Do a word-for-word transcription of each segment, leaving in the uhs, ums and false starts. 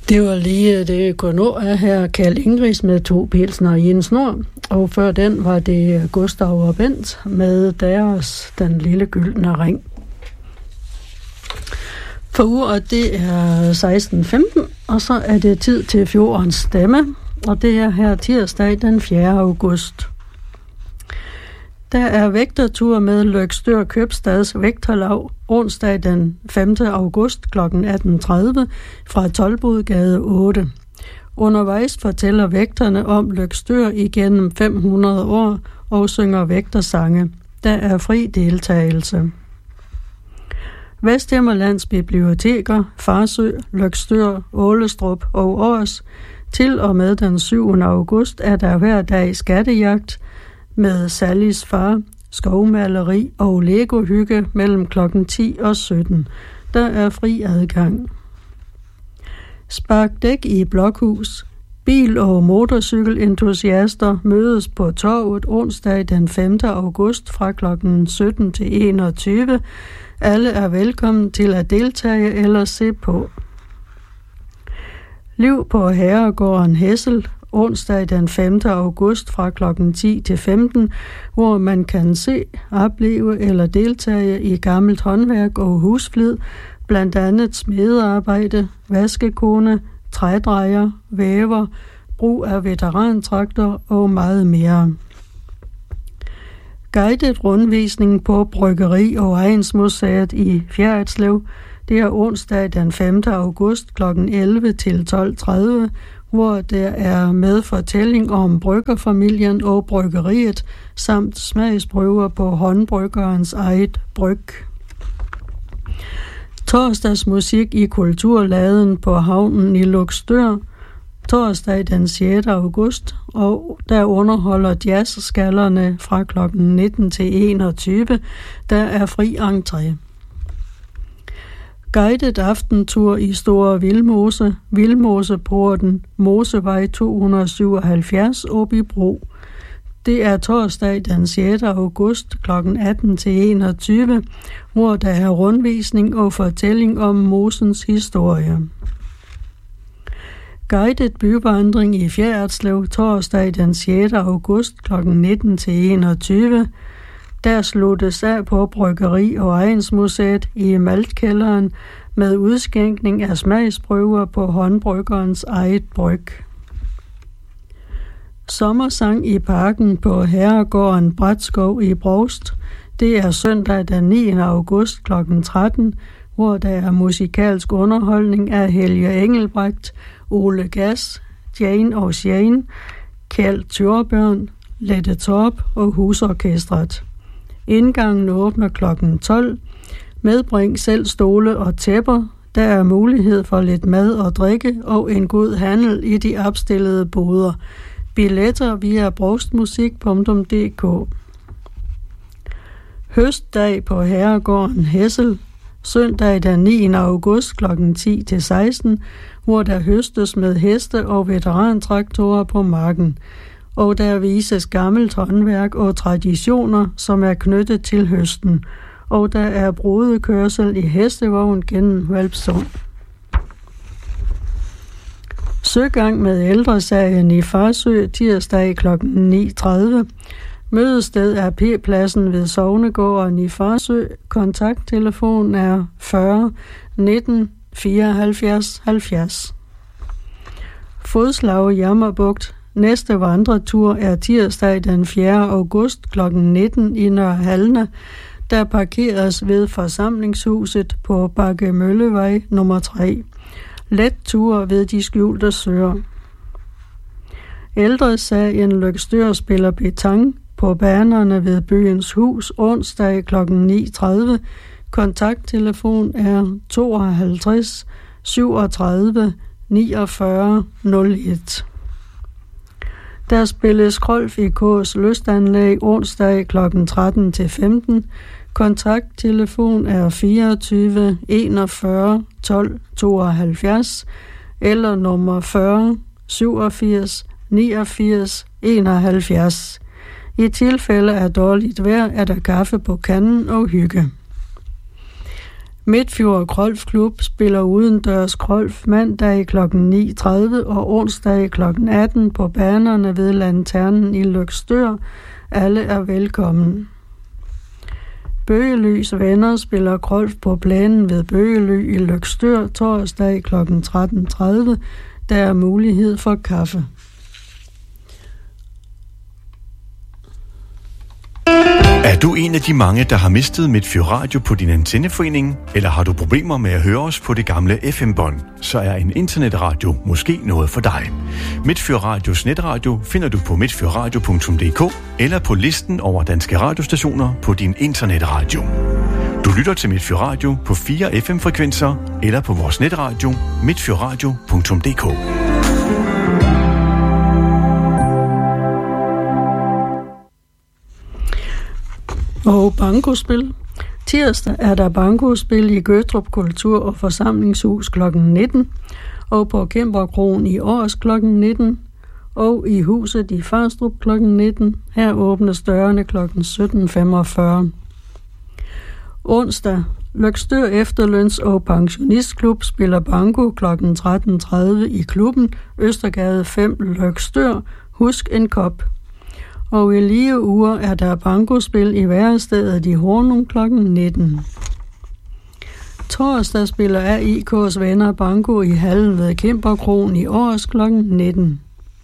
Det var lige det kunne nå af her Karl Ingris med to pilsner i en snor, og før den var det Gustav og Bent med deres Den lille gyldne ring. For uret det er seksten femten, og så er det tid til Fjordens stemme, og det er her tirsdag den fjerde august. Der er vægtertur med Løgstør Købstads Vægterlaug onsdag den femte august kl. atten tredive fra Toldbodgade otte. Undervejs fortæller vægterne om Løgstør igennem fem hundrede år og synger vægtersange. Der er fri deltagelse. Vesthimmerlands Biblioteker, Farsø, Løgstør, Ålestrup og Års. Til og med den syvende august er der hver dag skattejagt med Sallys far, skovmaleri og legohygge mellem klokken ti og sytten. Der er fri adgang. Spark dæk i Blokhus. Bil- og motorcykelentusiaster mødes på torvet onsdag den femte august fra klokken sytten til enogtyve. Alle er velkommen til at deltage eller se på. Liv på Herregården Hessel onsdag den femte august fra klokken ti til femten, hvor man kan se, opleve eller deltage i gammelt håndværk og husflid, blandt andet smedearbejde, vaskekone, trædrejer, væver, brug af veterantraktor og meget mere. Guidet rundvisning på Bryggeri- og Egnsmuseet i Fjerritslev. Det er onsdag den femte august kl. elleve til tolv tredive, hvor der er med fortælling om bryggerfamilien og bryggeriet, samt smagsprøver på håndbryggerens eget bryg. Torsdagsmusik i Kulturladen på havnen i Løgstør, torsdag den sjette august, og der underholder jazzskallerne fra klokken nitten til enogtyve. Der er fri entré. Guidet aftentur i Store Vildmose, Vildmoseporten, Mosevej to hundrede syvoghalvfjerds, Åbybro. Det er torsdag den sjette august kl. atten til enogtyve, hvor der er rundvisning og fortælling om mosens historie. Guidet byvandring i Fjerritslev torsdag den sjette august kl. nitten til enogtyve. Der sluttes af på Bryggeri- og Egnsmuseet i Maltkælderen med udskænkning af smagsprøver på håndbryggerens eget bryg. Sommersang i parken på Herregården Bratskov i Brovst. Det er søndag den niende august kl. tretten, hvor der er musikalsk underholdning af Helge Engelbrecht, Ole Gass, Jane og Shane, Kjeld Tjørbørn, Lette Torp og Husorkestret. Indgangen åbner klokken tolv. Medbring selv stole og tæpper. Der er mulighed for lidt mad og drikke og en god handel i de opstillede boder. Billetter via brovstmusik punktum d k. Høstdag på Herregården Hessel. Søndag den niende august klokken ti til seksten, hvor der høstes med heste og veterantraktorer på marken, og der vises gammelt håndværk og traditioner, som er knyttet til høsten, og der er brudekørsel i hestevogn gennem Hvalpsund. Søgang med ældresagen i Farsø tirsdag klokken ni tredive. Mødested er P-pladsen ved Sognegården i Farsø. Kontakttelefon er fyrre nitten fireoghalvfjerds halvfjerds. Fodslag Jammerbugt. Næste vandretur er tirsdag den fjerde august klokken nitten i Nørre Halne, der parkeres ved forsamlingshuset på Bakke Møllevej nummer tre. Let tur ved de skjulte søer. Ældresagen Løgstør spiller petang på banerne ved Byens Hus onsdag klokken ni tredive. Kontakttelefon er tooghalvtreds syvogtredive niogfyrre nul et. Der spilles golf i K's lystanlæg onsdag klokken tretten til femten. Kontakttelefon er fireogtyve enogfyrre tolv tooghalvfjerds eller nummer fyrre syvogfirs niogfirs enoghalvfjerds. I tilfælde af dårligt vejr er der kaffe på kanden og hygge. Midtfjord Golfklub spiller udendørs golf mandag klokken ni tredive og onsdag klokken atten på banerne ved Lanternen i Løgstør. Alle er velkommen. Bøgelys Venner spiller golf på plænen ved Bøgely i Løgstør torsdag klokken tretten tredive. Der er mulighed for kaffe. Er du en af de mange, der har mistet Midtfjord Radio på din antenneforening, eller har du problemer med at høre os på det gamle F M-bånd, så er en internetradio måske noget for dig. Midtfjord Radios netradio finder du på midtfjordradio punktum d k eller på listen over danske radiostationer på din internetradio. Du lytter til Midtfjord Radio på fire F M-frekvenser eller på vores netradio midtfjordradio punktum d k. Og bankospil. Tirsdag er der bankospil i Gødstrup Kultur- og Forsamlingshus klokken nitten, og på Kæmperkroen i Års klokken nitten, og i huset i Farstrup klokken nitten. Her åbnes dørene klokken sytten femogfyrre. Onsdag. Løgstør Efterløns- og Pensionistklub spiller banko klokken tretten tredive i klubben Østergade fem Løgstør. Husk en kop. Og i lige uger er der bankospil i værestedet i Hornum klokken nitten. Torsdag spiller A I K's Venner banko i hallen ved Kæmperkroen i Års klokken nitten.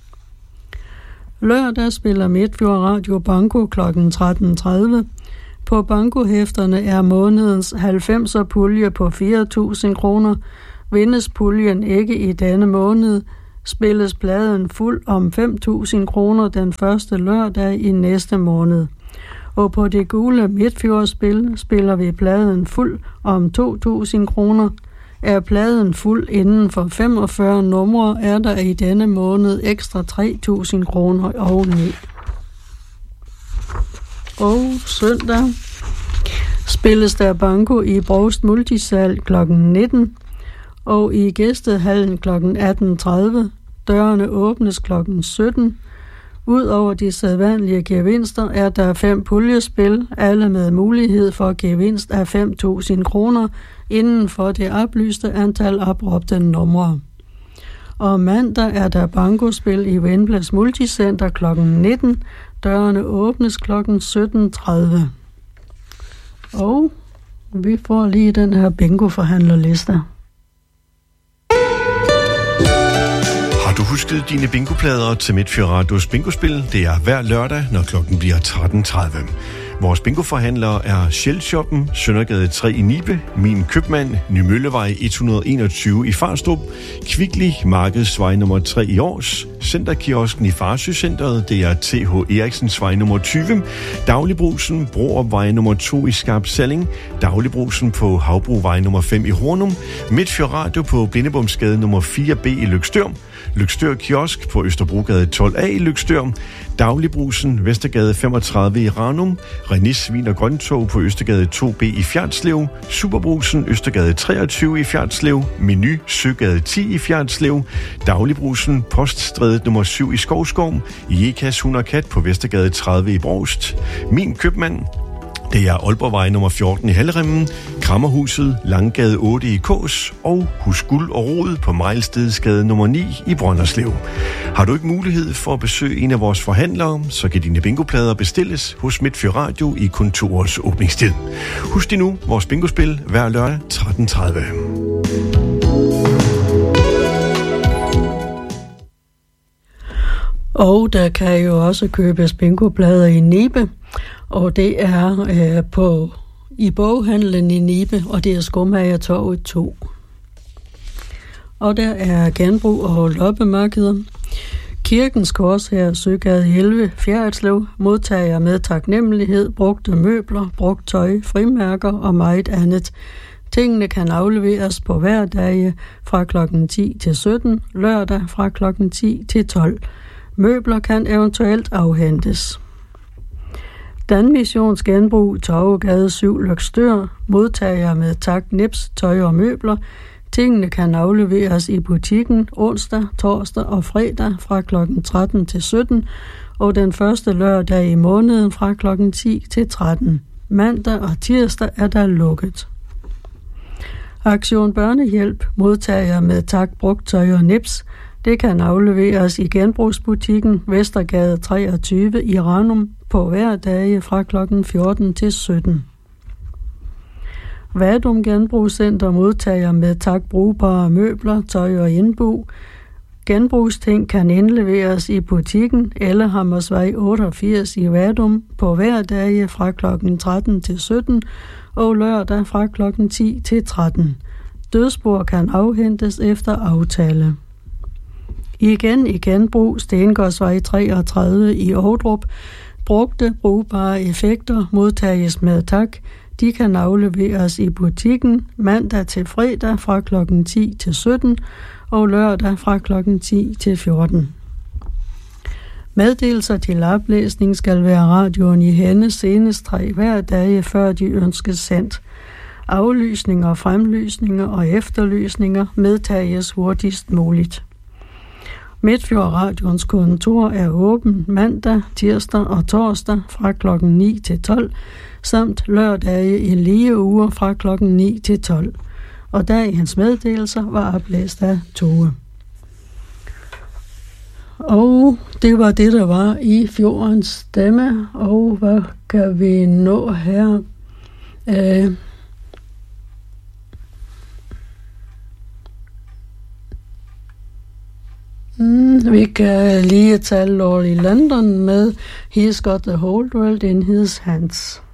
Lørdag spiller Midtfjord Radio banko klokken tretten tredive. På bankohæfterne er månedens halvfemser pulje på fire tusind kroner. Vindes puljen ikke i denne måned, spilles pladen fuld om fem tusind kroner den første lørdag i næste måned. Og på det gule Midtfjordspil spiller vi pladen fuld om to tusind kroner. Er pladen fuld inden for femogfyrre numre, er der i denne måned ekstra tre tusind kroner oveni. Og søndag spilles der banko i Brovst Multisal klokken nitten og i Gæstehallen klokken atten tredive. Dørene åbnes klokken sytten. Udover de sædvanlige gevinster er der fem puljespil, alle med mulighed for gevinst af fem tusind kroner inden for det oplyste antal opråbte numre. Og mandag er der bankospil i Vindblæs Multicenter klokken nitten. Dørene åbnes klokken sytten tredive. Og vi får lige den her bingo-forhandlerliste. Har du husket dine bingoplader til Midtfjord Radios bingospil? Det er hver lørdag, når klokken bliver tretten tredive. Vores bingoforhandlere er Shell-shoppen, Søndergade tre i Nibe, Min Købmand, Nymøllevej et hundrede og enogtyve i Farstrup, Kvickly, Markedsvej nummer tre i Års, Centerkiosken i Farsø-centret, det er T H Eriksensvej nummer tyve, Dagligbrusen, Broopvej nummer to i Skarp Salling, Dagligbrusen på Havbruvej nummer fem i Hornum, Midtfjord Radio på Blindebomsgade nummer fire B i Løgstør, Løgstør Kiosk på Østerbrogade tolv A i Løgstør, Dagligbrusen, Vestergade femogtredive i Ranum, René Svin og Grøntog på Østergade to B i Fjerdslev, Superbrusen, Østergade treogtyve i Fjerdslev, Menu, Søgade ti i Fjerdslev, Dagligbrusen, Poststrædet nummer syv i Skovskov, Jekas Hund og Kat på Vestergade tredive i Brovst, Min Købmand, det er Aalborgvej nummer fjorten i Halleremmen, Krammerhuset, Langgade otte i Kås og Hus Guld og Rod på Mejlstedsgade nummer ni i Brønderslev. Har du ikke mulighed for at besøge en af vores forhandlere, så kan dine bingoplader bestilles hos Midtfjord Radio i kontorets åbningstid. Husk dig nu vores bingospil hver lørdag tretten tredive. Og der kan jo også købes bingoplader i Nibe, og det er øh, på i boghandlen i Nibe, og det er Skomagertorvet to. Og der er genbrug og loppemarkeder. Kirkens Korshær, Søgade elleve, Fjerdslev, modtager med taknemmelighed brugte møbler, brugt tøj, frimærker og meget andet. Tingene kan afleveres på hverdage fra klokken ti til sytten, lørdag fra klokken ti til tolv. Møbler kan eventuelt afhentes. Danmissions Genbrug, Torvegade syv, Løgstør, modtager med tak nips, tøj og møbler. Tingene kan afleveres i butikken onsdag, torsdag og fredag fra klokken tretten til sytten, og den første lørdag i måneden fra klokken ti til tretten. Mandag og tirsdag er der lukket. Aktion Børnehjælp modtager med tak brugt tøj og nips. Det kan afleveres i genbrugsbutikken Vestergade treogtyve i Ranum på hverdage fra klokken fjorten til sytten. Vadum Genbrugscenter modtager med tak brugbare møbler, tøj og indbo. Genbrugsting kan indleveres i butikken eller Hammersvej otteogfirs i Vadum på hverdage fra klokken tretten til sytten og lørdag fra klokken ti til tretten. Dødsbord kan afhentes efter aftale. Igen i genbrug Stengårdsvej treogtredive i Ovdrup. Brugte brugbare effekter modtages med tak. De kan afleveres i butikken mandag til fredag fra klokken ti til sytten og lørdag fra klokken ti til fjorten. Meddelelser til oplæsning skal være radioen i hænde senest tre hverdage, før de ønskes sendt. Aflysninger, fremlysninger og efterlysninger medtages hurtigst muligt. Midtfjord Radions kontor er åben mandag, tirsdag og torsdag fra klokken ni til tolv, samt lørdage i lige uger fra klokken ni til tolv. Og dagens meddelelser var oplæst af Tove. Og det var det, der var i fjordens stemme. Og hvad kan vi nå her? Øh, mm, vi kan lige tage Lord i London med He's Got the Whole World in His Hands.